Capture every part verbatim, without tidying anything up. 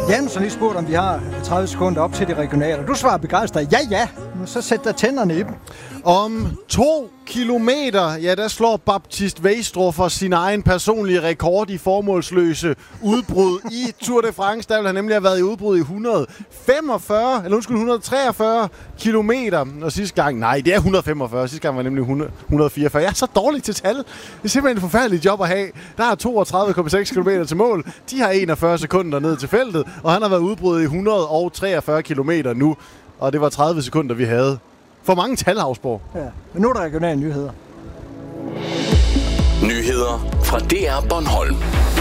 Jens har lige spurgt, om vi har tredive sekunder op til de regionale. Du svarer begejstret, ja ja, så sæt der tænderne i dem. Om to kilometer, ja, der slår Baptiste Weistrup sin egen personlige rekord i formålsløse udbrud i Tour de France. Der vil han nemlig have været i udbrud i et hundrede femogfyrre, eller undskyld, et hundrede treogfyrre kilometer. Og sidste gang, nej, det er et hundrede femogfyrre. Sidste gang var nemlig hundrede, et hundrede fireogfyrre. Jeg er så dårlig til tal. Det er simpelthen et forfærdeligt job at have. Der er toogtredive komma seks kilometer til mål. De har enogfyrre sekunder ned til feltet, og han har været udbrudt i et hundrede treogfyrre kilometer nu. Og det var tredive sekunder, vi havde. For mange tal, Havsborg. Ja, men nu er der regionale nyheder. Nyheder fra D R Bornholm.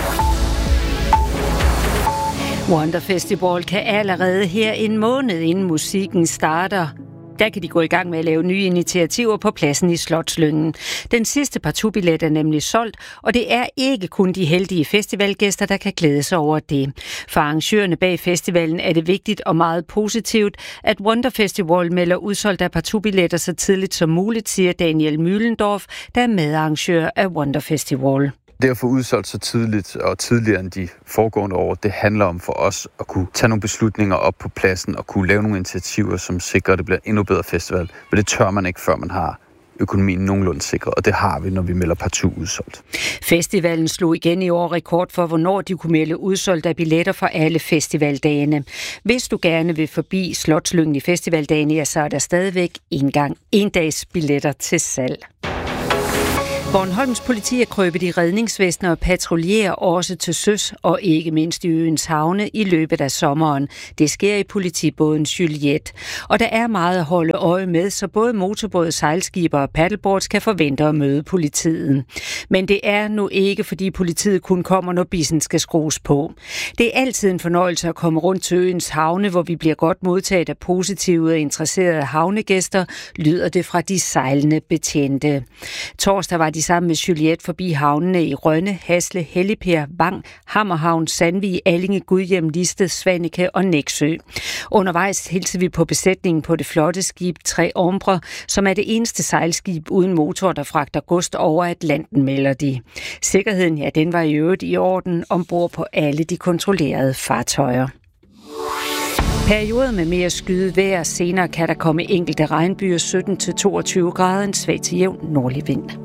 Wonder Festival kan allerede her en måned inden musikken starter. Der kan de gå i gang med at lave nye initiativer på pladsen i Slotslyngen. Den sidste partout-billet er nemlig solgt, og det er ikke kun de heldige festivalgæster, der kan glæde sig over det. For arrangørerne bag festivalen er det vigtigt og meget positivt, at Wonder Festival melder udsolgt af partout-billetter så tidligt som muligt, siger Daniel Mühlendorf, der er medarrangør af Wonder Festival. Det at få udsolgt så tidligt og tidligere end de foregående år, det handler om for os at kunne tage nogle beslutninger op på pladsen og kunne lave nogle initiativer, som sikrer, at det bliver endnu bedre festival. Men det tør man ikke, før man har økonomien nogenlunde sikret, og det har vi, når vi melder partout udsolgt. Festivalen slog igen i år rekord for, hvornår de kunne melde udsolgt af billetter for alle festivaldagene. Hvis du gerne vil forbi Slotslyngen i festivaldagene, ja, så er der stadigvæk en gang en dags billetter til salg. Bornholms politi er krøbet i redningsvæsener og patruljerer også til søs og ikke mindst i øens havne i løbet af sommeren. Det sker i politibåden Juliette. Og der er meget at holde øje med, så både motorbåde, sejlskiber og paddleboards kan forvente at møde politiet. Men det er nu ikke, fordi politiet kun kommer, når bissen skal skrues på. Det er altid en fornøjelse at komme rundt til øens havne, hvor vi bliver godt modtaget af positive og interesserede havnegæster, lyder det fra de sejlende betjente. Torsdag var de sammen med Juliette forbi havnene i Rønne, Hasle, Helligper, Vang, Hammerhavn, Sandvig, Allinge, Gudhjem, Listed, Svaneke og Nexø. Undervejs hilser vi på besætningen på det flotte skib Tre Ombre, som er det eneste sejlskib uden motor, der fragter gods over Atlanten, melder de. Sikkerheden, ja, den var i øvrigt i orden ombord på alle de kontrollerede fartøjer. Perioder med mere skyet vejr. Senere kan der komme enkelte regnbyer sytten til toogtyve grader, en svag til jævn nordlig vind.